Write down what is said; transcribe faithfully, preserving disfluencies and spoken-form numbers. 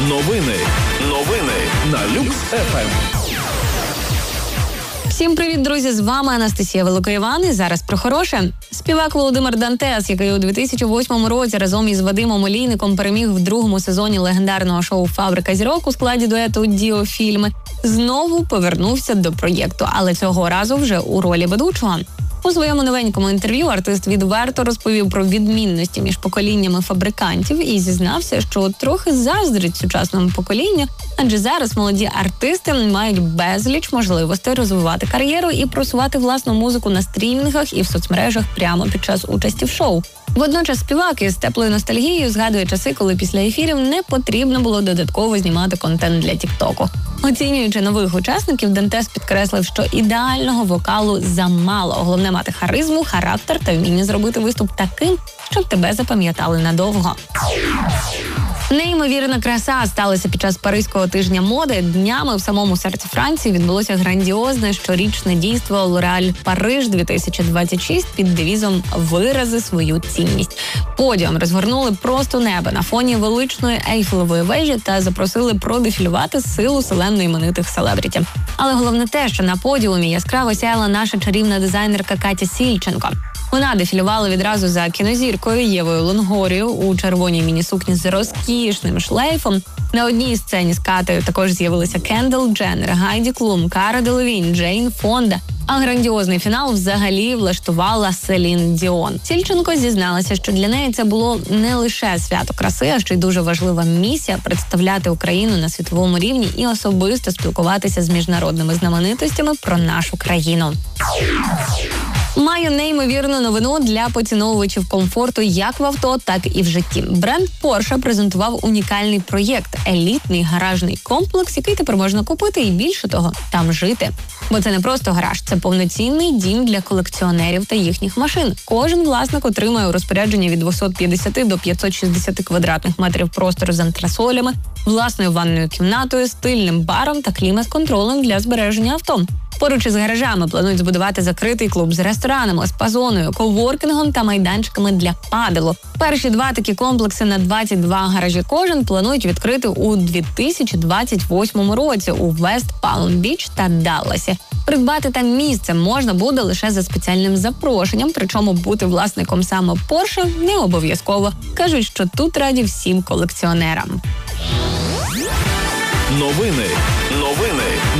Новини. Новини на Люкс еф ем. Всім привіт, друзі! З вами Анастасія Великоїван. І зараз про хороше. Співак Володимир Дантес, який у дві тисячі восьмому році разом із Вадимом Олійником переміг в другому сезоні легендарного шоу «Фабрика зірок» у складі дуету «Діо Фільми», знову повернувся до проєкту, але цього разу вже у ролі ведучого. У своєму новенькому інтерв'ю артист відверто розповів про відмінності між поколіннями фабрикантів і зізнався, що трохи заздрить сучасному поколінню, адже зараз молоді артисти мають безліч можливостей розвивати кар'єру і просувати власну музику на стрімінгах і в соцмережах прямо під час участі в шоу. Водночас співак із теплою ностальгією згадує часи, коли після ефірів не потрібно було додатково знімати контент для тіктоку. Оцінюючи нових учасників, Дантес підкреслив, що ідеального вокалу замало. Головне мати харизму, характер та вміння зробити виступ таким, щоб тебе запам'ятали надовго. Неймовірна краса сталася під час Паризького тижня моди. Днями в самому серці Франції відбулося грандіозне щорічне дійство L'Oréal Париж дві тисячі двадцять шість під девізом «Вирази свою цінність». Подіум розгорнули просто неба на фоні величної Ейфелевої вежі та запросили продефілювати силу селенно іменитих селебріті. Але головне те, що на подіумі яскраво сяяла наша чарівна дизайнерка Катя Сільченко. Вона дефілювала відразу за кінозіркою Євою Лонгорією у червоній міні-сукні з розкішним шлейфом. На одній сцені з Катею також з'явилися Кендал Дженнер, Гайді Клум, Кара Делевінь, Джейн Фонда. А грандіозний фінал взагалі влаштувала Селін Діон. Сільченко зізналася, що для неї це було не лише свято краси, а ще й дуже важлива місія – представляти Україну на світовому рівні і особисто спілкуватися з міжнародними знаменитостями про нашу країну. Маю неймовірну новину для поціновувачів комфорту як в авто, так і в житті. Бренд Porsche презентував унікальний проєкт – елітний гаражний комплекс, який тепер можна купити і, більше того, там жити. Бо це не просто гараж, це повноцінний дім для колекціонерів та їхніх машин. Кожен власник отримає у розпорядження від двісті п'ятдесят до п'ятсот шістдесят квадратних метрів простору з антресолями, власною ванною кімнатою, стильним баром та клімат-контролем для збереження авто. Поруч із гаражами планують збудувати закритий клуб з ресторанами, спа-зоною, коворкінгом та майданчиками для паделу. Перші два такі комплекси на двадцять два гаражі кожен планують відкрити у дві тисячі двадцять восьмому році у Вест Палм-Біч та Далласі. Придбати там місце можна буде лише за спеціальним запрошенням, причому бути власником саме Porsche не обов'язково. Кажуть, що тут раді всім колекціонерам. Новини